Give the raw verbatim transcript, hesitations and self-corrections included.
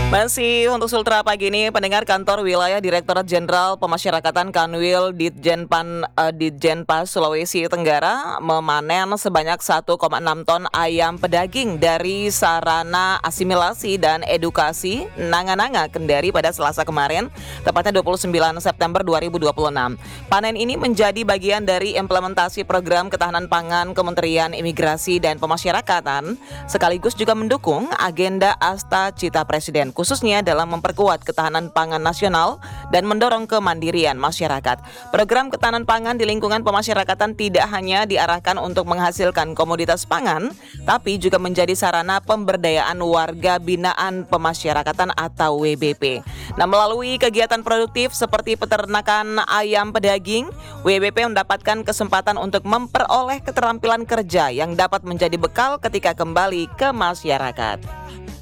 Masih untuk Sultra pagi ini, pendengar kantor wilayah Direktorat Jenderal Pemasyarakatan Kanwil Ditjenpan eh, Ditjenpas Sulawesi Tenggara memanen sebanyak satu koma enam ton ayam pedaging dari sarana asimilasi dan edukasi Nanga-Nanga Kendari pada Selasa kemarin, tepatnya dua puluh sembilan September dua ribu dua puluh enam. Panen ini menjadi bagian dari implementasi program ketahanan pangan Kementerian Imigrasi dan Pemasyarakatan, sekaligus juga mendukung agenda Asta Cita Presiden, khususnya dalam memperkuat ketahanan pangan nasional dan mendorong kemandirian masyarakat. Program ketahanan pangan di lingkungan pemasyarakatan tidak hanya diarahkan untuk menghasilkan komoditas pangan, tapi juga menjadi sarana pemberdayaan warga binaan pemasyarakatan atau W B P. Nah, melalui kegiatan produktif seperti peternakan ayam pedaging, W B P mendapatkan kesempatan untuk memperoleh keterampilan kerja yang dapat menjadi bekal ketika kembali ke masyarakat.